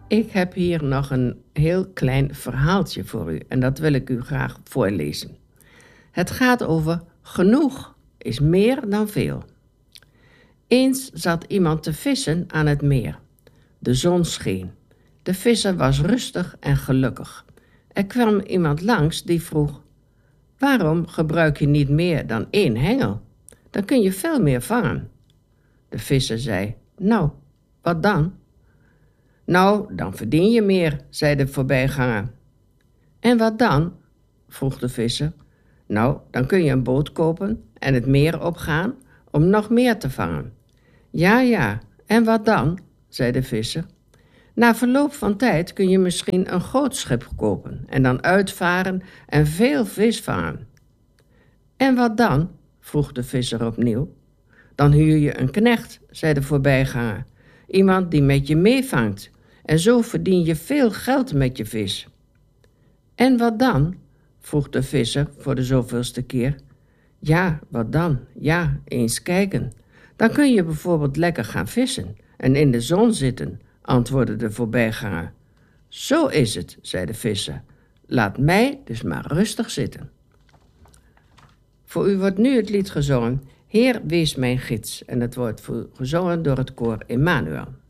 Ik heb hier nog een heel klein verhaaltje voor u en dat wil ik u graag voorlezen. Het gaat over genoeg is meer dan veel. Eens zat iemand te vissen aan het meer. De zon scheen. De visser was rustig en gelukkig. Er kwam iemand langs die vroeg: waarom gebruik je niet meer dan 1 hengel? Dan kun je veel meer vangen. De visser zei: nou, wat dan? Nou, dan verdien je meer, zei de voorbijganger. En wat dan? Vroeg de visser. Nou, dan kun je een boot kopen en het meer opgaan om nog meer te vangen. Ja, en wat dan? Zei de visser. Na verloop van tijd kun je misschien een groot schip kopen en dan uitvaren en veel vis vangen. En wat dan? Vroeg de visser opnieuw. Dan huur je een knecht, zei de voorbijganger. Iemand die met je meevangt. En zo verdien je veel geld met je vis. En wat dan? Vroeg de visser voor de zoveelste keer. Ja, wat dan? Ja, eens kijken. Dan kun je bijvoorbeeld lekker gaan vissen en in de zon zitten, antwoordde de voorbijganger. Zo is het, zei de visser. Laat mij dus maar rustig zitten. Voor u wordt nu het lied gezongen, Heer, wees mijn gids. En het wordt gezongen door het koor Emmanuel.